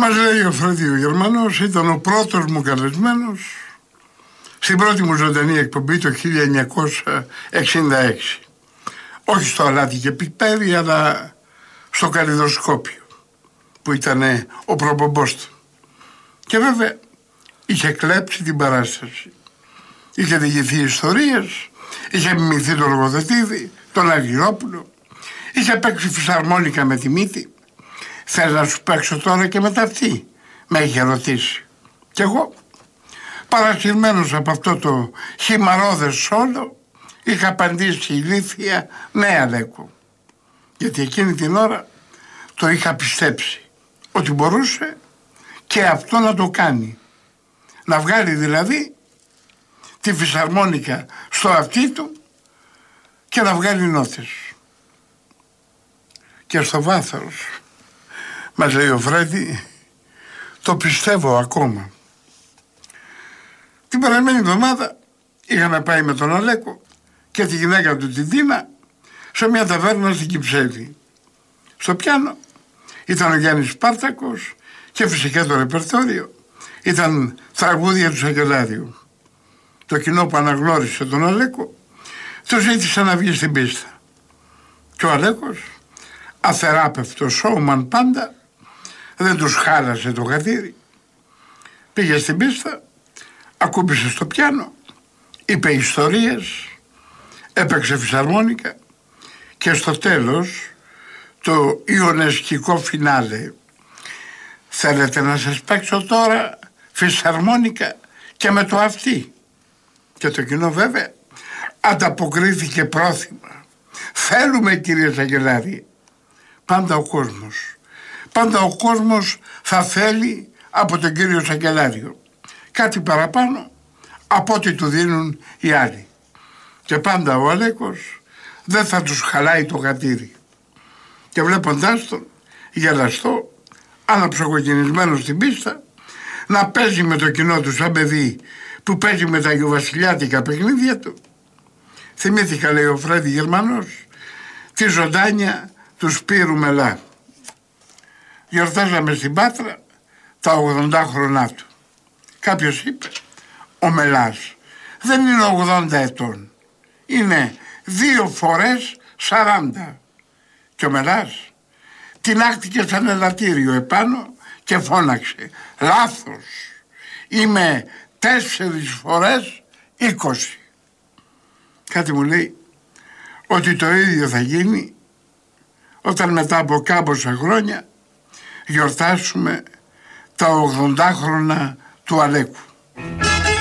Μας λέει ο Φρέντι ο Γερμανός, ήταν ο πρώτος μου καλεσμένος στην πρώτη μου ζωντανή εκπομπή το 1966. Όχι στο Αλάτι και Πιπέρι, αλλά στο Καλλιδοσκόπιο, που ήταν ο προπομπός του. Και βέβαια είχε κλέψει την παράσταση. Είχε διηγηθεί ιστορίες, είχε μιμηθεί τον Λογοδετήδη, τον Αργυρόπουλο, είχε παίξει φυσαρμόνικα με τη μύτη. Θες να σου παίξω τώρα και μετά αυτή, με είχε ρωτήσει. Κι εγώ, παρασυρμένος από αυτό το χυμαρώδες σόλο, είχα απαντήσει ηλίθια, ναι Αλέκο. Γιατί εκείνη την ώρα το είχα πιστέψει ότι μπορούσε και αυτό να το κάνει. Να βγάλει δηλαδή τη φυσαρμόνικα στο αυτί του και να βγάλει νότες. Και στο βάθος, μας λέει ο Φρέντι, το πιστεύω ακόμα. Την περασμένη εβδομάδα είχαμε πάει με τον Αλέκο και τη γυναίκα του την Τίνα σε μια ταβέρνα στην Κυψέλη. Στο πιάνο ήταν ο Γιάννης Σπάρτακος και φυσικά το ρεπερτόριο ήταν τραγούδια του Σακελάριου. Το κοινό που αναγνώρισε τον Αλέκο του ζήτησε να βγει στην πίστα. Και ο Αλέκος, αθεράπευτος σόουμαν πάντα, δεν τους χάλασε το γατήρι. Πήγε στην πίστα, ακούμπησε στο πιάνο, είπε ιστορίες, έπαιξε φυσαρμόνικα και στο τέλος το ιονεσκικό φινάλε. Θέλετε να σας παίξω τώρα φυσαρμόνικα και με το αυτί? Και το κοινό βέβαια ανταποκρίθηκε πρόθυμα. Θέλουμε κύριε Σακελάρη. Πάντα ο κόσμος θα θέλει από τον κύριο Σακελάριο κάτι παραπάνω από ό,τι του δίνουν οι άλλοι. Και πάντα ο Αλέκος δεν θα τους χαλάει το γατήρι. Και βλέποντάς τον γελαστό, αναψοκοκκινισμένο στην πίστα, να παίζει με το κοινό του σαν παιδί που παίζει με τα γιοβασιλιάτικα παιχνίδια του, θυμήθηκα, λέει ο Φρέντι Γερμανός, τη ζωντάνια του Σπύρου Μελά. Γιορτάζαμε στην Πάτρα τα 80 χρονά του. Κάποιος είπε, ο Μελάς δεν είναι 80 ετών, είναι 2 φορές 40. Και ο Μελάς τεινάχτηκε σαν ελαττήριο επάνω και φώναξε, λάθος, είμαι 4 φορές 20. Κάτι μου λέει ότι το ίδιο θα γίνει όταν μετά από κάμποσα χρόνια γιορτάσουμε τα 80 χρόνια του Αλέκου.